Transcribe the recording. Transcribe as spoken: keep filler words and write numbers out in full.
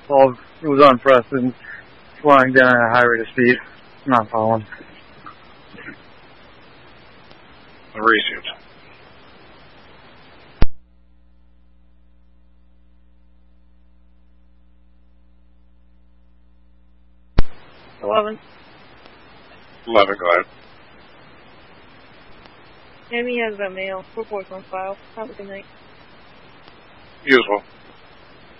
twelve, it was on Preston, flying down at a high rate of speed. Not following. Received. Eleven. Eleven, go ahead. Enemy has a male. Four boys on file. Have a good night. You as well.